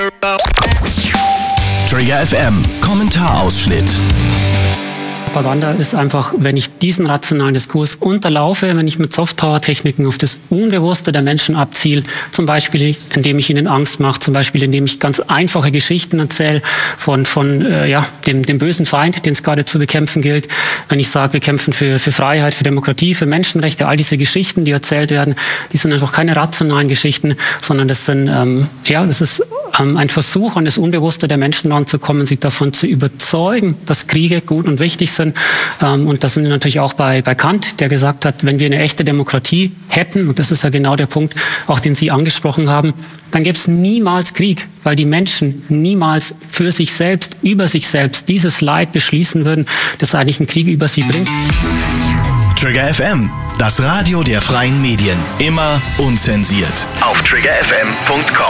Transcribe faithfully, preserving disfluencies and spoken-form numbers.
Trigger F M, Kommentarausschnitt. Propaganda ist einfach, wenn ich diesen rationalen Diskurs unterlaufe, wenn ich mit Softpower-Techniken auf das Unbewusste der Menschen abziele, zum Beispiel indem ich ihnen Angst mache, zum Beispiel indem ich ganz einfache Geschichten erzähle von, von äh, ja, dem, dem bösen Feind, den es gerade zu bekämpfen gilt. Wenn ich sage, wir kämpfen für, für Freiheit, für Demokratie, für Menschenrechte, all diese Geschichten, die erzählt werden, die sind einfach keine rationalen Geschichten, sondern das sind, ähm, ja, das ist ähm, ein Versuch, an das Unbewusste der Menschen ranzukommen, sich davon zu überzeugen, dass Kriege gut und wichtig sind. Und das sind wir natürlich auch bei, bei Kant, der gesagt hat, wenn wir eine echte Demokratie hätten, und das ist ja genau der Punkt, auch den Sie angesprochen haben, dann gäbe es niemals Krieg, weil die Menschen niemals für sich selbst, über sich selbst dieses Leid beschließen würden, das eigentlich einen Krieg über sie bringt. Trigger F M, das Radio der freien Medien. Immer unzensiert. Auf trigger f m punkt com.